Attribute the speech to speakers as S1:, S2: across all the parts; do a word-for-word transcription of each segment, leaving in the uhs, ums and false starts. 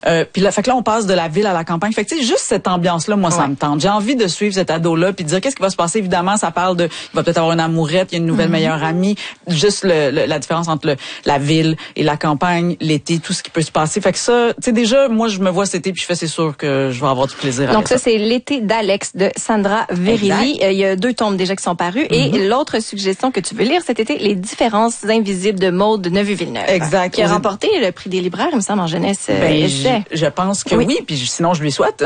S1: Euh, puis là, fait que là, on passe de la ville à la campagne. Fait que tu sais, juste cette ambiance-là, moi, ouais. ça me tente. J'ai envie de suivre cet ado-là puis de dire qu'est-ce qui va se passer. Évidemment, ça parle de, il va peut-être avoir une amourette, il y a une nouvelle mm-hmm. meilleure amie. Juste le, le, la différence entre le, la ville et la campagne, l'été, tout ce qui peut se passer. Fait que ça, tu sais, déjà, moi, je me vois cet été puis je fais, c'est sûr que je vais avoir du plaisir.
S2: Donc ça,
S1: ça,
S2: c'est L'été d'Alex de Sandra Verilli. Euh, il y a deux tomes déjà qui sont parus. Mm-hmm. Et l'autre suggestion que tu veux lire cet été, Les différences invisibles de Maude Neveu-Villeneuve.
S1: Exact.
S2: Qui a remporté le prix des libraires, il me semble, en jeunesse.
S1: Ben, je, je pense que oui, oui puis sinon je lui souhaite.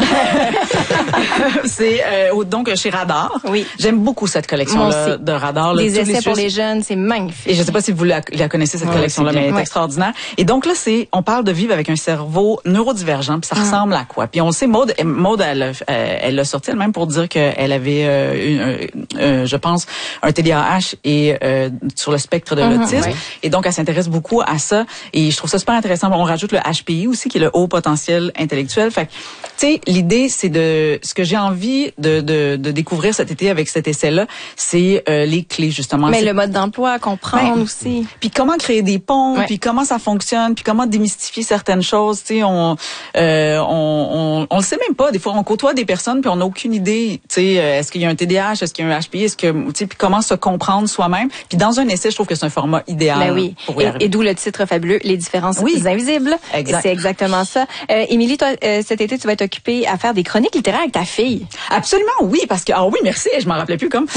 S1: c'est euh, donc chez Radar.
S2: Oui.
S1: J'aime beaucoup cette collection-là de Radar. Là,
S2: des essais les pour les jeunes, c'est magnifique.
S1: Et je sais pas si vous la, la connaissez cette ouais, collection-là, mais elle est ouais. extraordinaire. Et donc là, c'est, on parle de vivre avec un cerveau neurodivergent, puis ça hum. ressemble à quoi? Puis on sait, Maude, Maude, elle, elle l'a sorti elle-même pour dire qu'elle avait, euh, une, euh, je pense, un T D A H et euh, sur le spectre de hum, l'autisme. Ouais. Et donc, elle s'intéresse beaucoup à ça. Et je trouve ça super intéressant. On rajoute le H P I aussi, qui est le haut potentiel intellectuel. Fait que, tu sais, l'idée, c'est de, ce que j'ai envie de, de, de découvrir cet été avec cet essai-là, c'est euh, les clés, justement.
S2: Mais
S1: c'est...
S2: le mode d'emploi à comprendre
S1: ben,
S2: aussi.
S1: Puis comment créer des ponts,
S2: ouais.
S1: puis comment ça fonctionne, puis comment démystifier certaines choses. Tu sais, on, euh, on, on, on le sait même pas. Des fois, on côtoie des personnes, puis on n'a aucune idée. Tu sais, est-ce qu'il y a un T D A H, est-ce qu'il y a un H P I, est-ce que, tu sais, puis comment se comprendre soi-même. Puis dans un essai, je trouve que c'est un format idéal.
S2: Ben oui.
S1: Pour y
S2: et, et d'où le titre fabuleux, Les différences
S1: oui.
S2: invisibles.
S1: Exact.
S2: C'est exactement ça. Euh, Émilie, toi, euh, cet été, tu vas être occupée à faire des chroniques littéraires avec ta fille.
S1: Absolument, oui, parce que ah oui, merci, je m'en rappelais plus comme.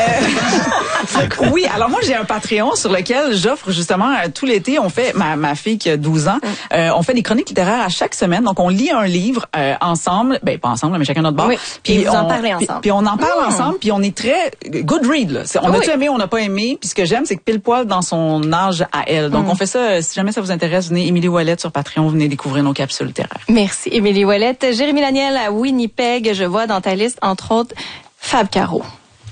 S1: Euh, oui, alors moi j'ai un Patreon sur lequel j'offre justement euh, tout l'été, on fait ma ma fille qui a douze ans, euh, on fait des chroniques littéraires à chaque semaine. Donc on lit un livre euh, ensemble, ben pas ensemble, mais chacun notre bord.
S2: Oui.
S1: Puis
S2: vous
S1: on,
S2: en parlez ensemble.
S1: Puis, puis on en parle mmh. ensemble, puis on est très good read là. On oui. a-tu aimé, on n'a pas aimé. Puis ce que j'aime, c'est que pile poil dans son âge à elle. Donc mmh. on fait ça. Si jamais ça vous intéresse, venez Émilie Ouellette sur Patreon, venez découvrir nos capsules littéraires.
S2: Merci Émilie Ouellette. Jérémy Laniel à Winnipeg, je vois dans ta liste entre autres Fab Caro.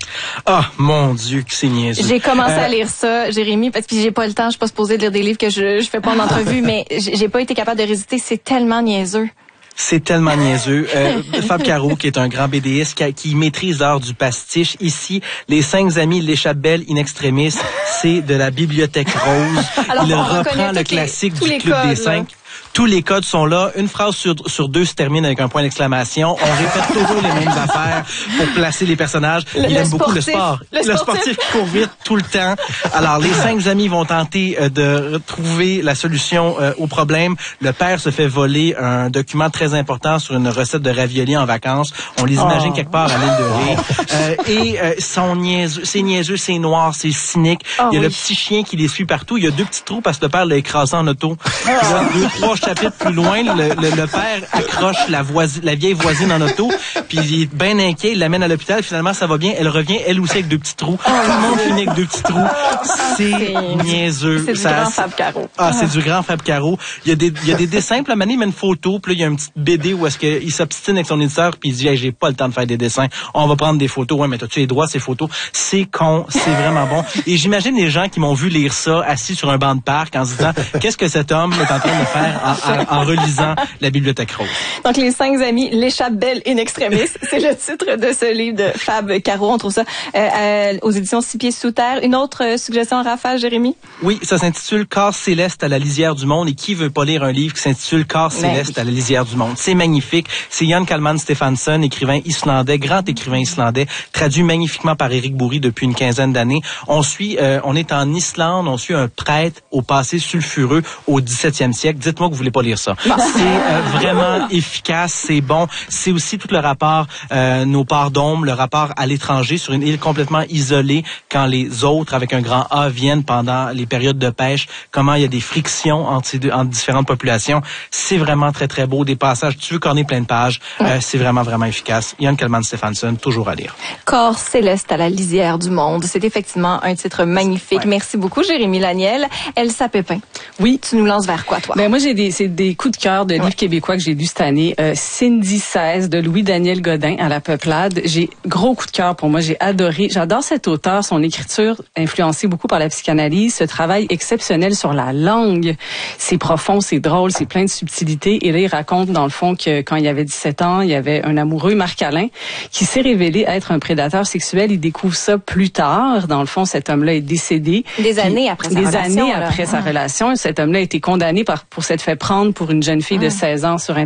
S3: Ah, mon Dieu, que c'est niaiseux.
S2: J'ai commencé euh... à lire ça, Jérémy, parce que j'ai pas le temps, je suis pas supposée de lire des livres que je je fais pas en entrevue, mais j'ai pas été capable de résister, c'est tellement niaiseux.
S3: C'est tellement niaiseux. Euh, Fab Caro, qui est un grand B D S, qui, qui maîtrise l'art du pastiche. Ici, les cinq amis l'échappent belle in extremis, c'est de la Bibliothèque Rose.
S2: Alors,
S3: il reprend le classique
S2: les,
S3: du Club
S2: codes,
S3: des cinq. Tous les codes sont là. Une phrase sur, sur deux se termine avec un point d'exclamation. On répète toujours les mêmes affaires pour placer les personnages.
S2: Le,
S3: Il
S2: le
S3: aime
S2: sportif,
S3: beaucoup le sport.
S2: Le,
S3: le sportif qui court vite tout le temps. Alors, les cinq amis vont tenter euh, de trouver la solution euh, au problème. Le père se fait voler un document très important sur une recette de raviolis en vacances. On les imagine oh. quelque part à l'île de Ré. Euh, et euh, sont niaiseux, c'est niaiseux, c'est noir, c'est cynique. Oh, Il y a oui. le petit chien qui les suit partout. Il y a deux petits trous parce que le père l'a écrasé en auto. Oh. Là, deux, trois chapitres plus loin, le, le, le père accroche la, voisine, la vieille voisine en auto, puis il est bien inquiet, il l'amène à l'hôpital, finalement ça va bien, elle revient, elle aussi avec deux petits trous. Oh, tout le monde finit avec deux petits trous. C'est, c'est niaiseux.
S2: C'est du
S3: ça,
S2: grand Fab Caro.
S3: Ah, c'est du grand Fab Caro. Il y a des, il y a des dessins, puis la manie, il met une photo, puis là, il y a une petite B D où est-ce qu'il s'obstine avec son éditeur, puis il dit, hey, j'ai pas le temps de faire des dessins, on va prendre des photos. Ouais, mais t'as-tu les droits, ces photos? C'est con, c'est vraiment bon. Et j'imagine les gens qui m'ont vu lire ça, assis sur un banc de parc, en se disant, qu'est-ce que cet homme est en train de faire en, en, en relisant la Bibliothèque Rose.
S2: Donc, les cinq amis l'échappent belle in extremis. C'est le titre de ce livre de Fab Caro. On trouve ça euh, euh, aux éditions Six Pieds Sous Terre. Une autre euh, suggestion en rafale, Jérémy?
S3: Oui, ça s'intitule Corps céleste à la lisière du monde. Et qui veut pas lire un livre qui s'intitule Corps céleste oui. à la lisière du monde? C'est magnifique. C'est Jan Kalman Stefansson, écrivain islandais, grand écrivain islandais, traduit magnifiquement par Éric Bourri depuis une quinzaine d'années. On suit, euh, on est en Islande, on suit un prêtre au passé sulfureux au dix-septième siècle. Dites-moi que vous voulez pas lire ça. C'est euh, vraiment efficace, c'est bon. C'est aussi tout le rapport, euh, nos parts d'ombre, le rapport à l'étranger sur une île complètement isolée quand les autres, avec un grand A, viennent pendant les périodes de pêche, comment il y a des frictions entre, ces deux, entre différentes populations. C'est vraiment très, très beau. Des passages, tu veux corner plein de pages, euh, c'est vraiment, vraiment efficace. Jan Kalman Stefansson, toujours à lire.
S2: Corps céleste à la lisière du monde. C'est effectivement un titre magnifique. Ouais. Merci beaucoup, Jérémy Laniel. Elsa Pépin.
S4: Oui.
S2: Tu nous lances vers quoi, toi?
S4: Ben, moi, j'ai des, c'est des coups de cœur de livres ouais. québécois que j'ai lus cette année. Euh, Cindy seize de Louis-Daniel Godin à la Peuplade. J'ai gros coup de cœur pour moi. J'ai adoré. J'adore cet auteur. Son écriture influencée beaucoup par la psychanalyse. Ce travail exceptionnel sur la langue. C'est profond, c'est drôle, c'est plein de subtilités. Et là, il raconte dans le fond que quand il avait dix-sept ans, il y avait un amoureux, Marc Alain, qui s'est révélé être un prédateur sexuel. Il découvre ça plus tard. Dans le fond, cet homme-là est décédé.
S2: Des années après sa
S4: des
S2: relation.
S4: Des années
S2: là.
S4: après ah. sa relation. Cet homme-là a été condamné par, pour cette fait prendre pour une jeune fille de seize ans sur